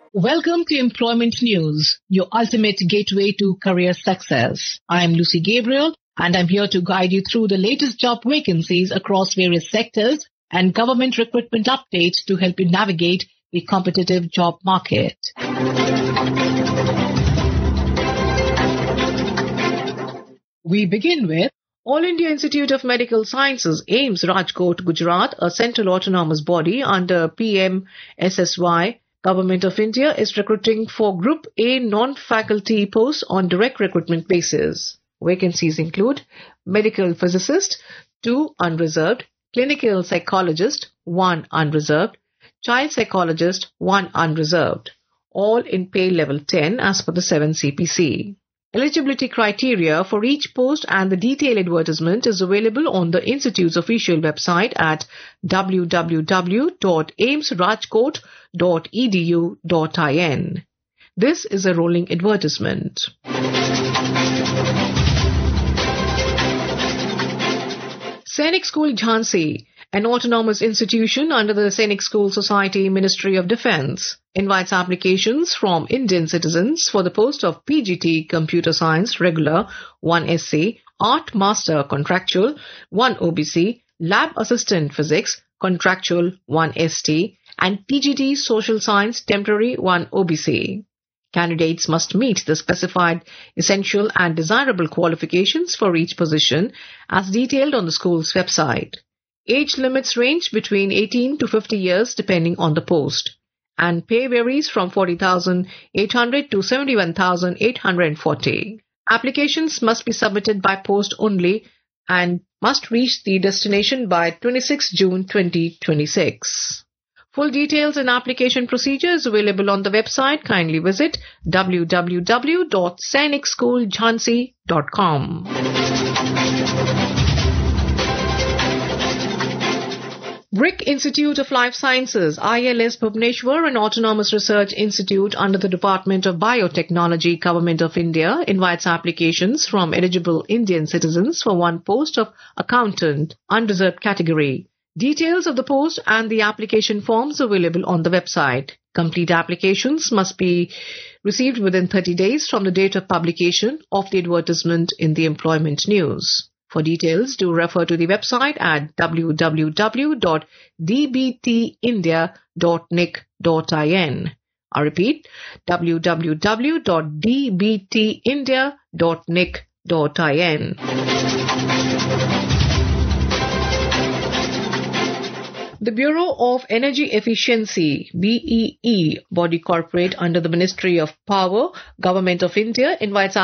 Welcome to Employment News, your ultimate gateway to career success. I am Lucy Gabriel, and I'm here to guide you through the latest job vacancies across various sectors and government recruitment updates to help you navigate the competitive job market. We begin with All India Institute of Medical Sciences, AIIMS, Rajkot, Gujarat, a central autonomous body under PMSSY. Government of India is recruiting for Group A non-faculty posts on direct recruitment basis. Vacancies include medical physicist, 2 unreserved, clinical psychologist, 1 unreserved, child psychologist, 1 unreserved, all in pay level 10 as per the 7 CPC. Eligibility criteria for each post and the detailed advertisement is available on the Institute's official website at www.aimsrajkot.edu.in. This is a rolling advertisement. Sainik School Jhansi, an autonomous institution under the Sainik School Society, Ministry of Defence, invites applications from Indian citizens for the post of PGT Computer Science Regular 1 SC, Art Master Contractual 1 OBC, Lab Assistant Physics Contractual 1 ST, and PGT Social Science Temporary 1 OBC. Candidates must meet the specified essential and desirable qualifications for each position as detailed on the school's website. Age limits range between 18 to 50 years depending on the post, and pay varies from 40,800 to 71,840. Applications must be submitted by post only and must reach the destination by 26 June 2026. Full details and application procedure is available on the website. Kindly visit www.sainikschoolJhansi.com. BRIC Institute of Life Sciences, ILS Bhubaneswar, an autonomous research institute under the Department of Biotechnology, Government of India, invites applications from eligible Indian citizens for one post of accountant, unreserved category. Details of the post and the application forms available on the website. Complete applications must be received within 30 days from the date of publication of the advertisement in the Employment News. For details, do refer to the website at www.dbtindia.nic.in. I repeat, www.dbtindia.nic.in. The Bureau of Energy Efficiency, BEE, body corporate under the Ministry of Power, Government of India, invites